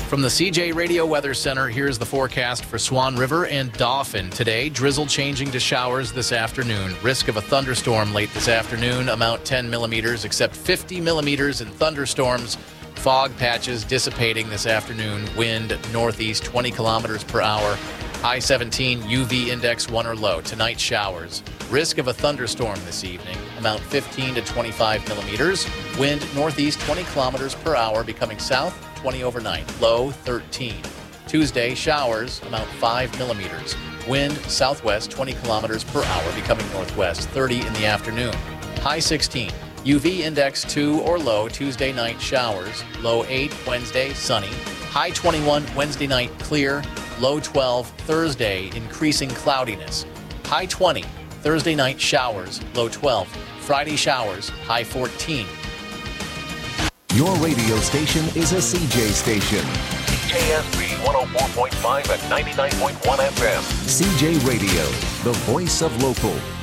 From the CJ Radio Weather Center, here's the forecast for Swan River and Dauphin. Today, drizzle changing to showers this afternoon. Risk of a thunderstorm late this afternoon, amount 10 millimeters, except 50 millimeters in thunderstorms. Fog patches dissipating this afternoon. Wind northeast 20 kilometers per hour. High 17, UV index 1 or low. Tonight, showers. Risk of a thunderstorm this evening, amount 15 to 25 millimeters. Wind northeast 20 kilometers per hour, becoming south 20 overnight. Low 13. Tuesday, showers, amount 5 millimeters. Wind southwest 20 kilometers per hour, becoming northwest 30 in the afternoon. High 16. UV index 2 or low. Tuesday night, showers. Low 8. Wednesday, sunny. High 21. Wednesday night, clear. Low 12. Thursday, increasing cloudiness. High 20. Thursday night, showers. Low 12. Friday, showers. High 14. Your radio station is a CJ station. CJSB 104.5 and 99.1 FM. CJ Radio, the voice of local.